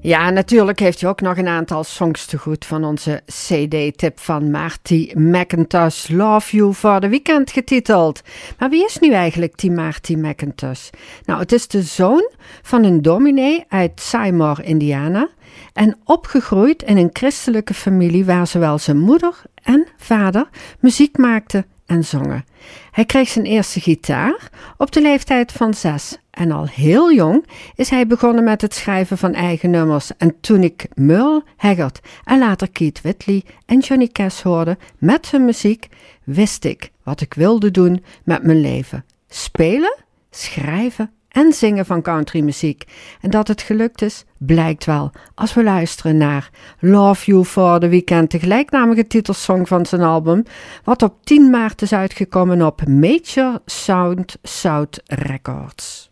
Ja, natuurlijk heeft hij ook nog een aantal songs te goed van onze CD-tip van Marty McIntosh, Love You for the Weekend getiteld. Maar wie is nu eigenlijk die Marty McIntosh? Nou, het is de zoon van een dominee uit Seymour, Indiana en opgegroeid in een christelijke familie waar zowel zijn moeder en vader muziek maakten en zongen. Hij kreeg zijn eerste gitaar op de leeftijd van 6 en al heel jong is hij begonnen met het schrijven van eigen nummers. En toen ik Merle Haggard en later Keith Whitley en Johnny Cash hoorde met hun muziek, wist ik wat ik wilde doen met mijn leven. Spelen, schrijven en zingen van countrymuziek. En dat het gelukt is, blijkt wel als we luisteren naar Love You for the Weekend, de gelijknamige titelsong van zijn album, wat op 10 maart is uitgekomen op Major Sound South Records.